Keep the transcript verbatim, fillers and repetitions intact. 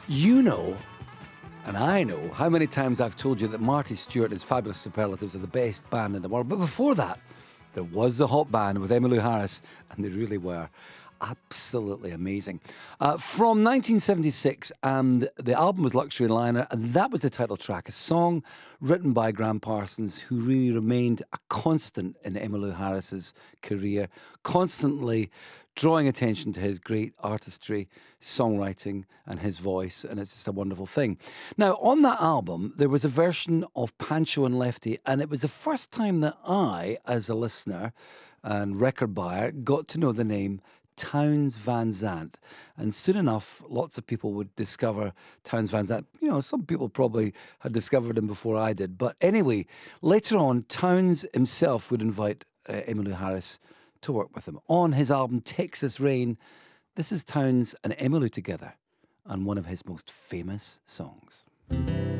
You know, and I know, how many times I've told you that Marty Stewart and his Fabulous Superlatives are the best band in the world. But before that, there was the Hot Band with Emmylou Harris, and they really were absolutely amazing. Uh, from nineteen seventy-six, and the album was Luxury Liner, and that was the title track, a song written by Graham Parsons, who really remained a constant in Emmylou Harris's career, constantly drawing attention to his great artistry, songwriting, and his voice, and it's just a wonderful thing. Now, on that album, there was a version of Pancho and Lefty, and it was the first time that I, as a listener and record buyer, got to know the name Townes Van Zandt. And soon enough, lots of people would discover Townes Van Zandt. You know, some people probably had discovered him before I did. But anyway, later on, Townes himself would invite uh, Emmylou Harris to work with him. On his album Texas Rain, this is Townes and Emmylou together on one of his most famous songs.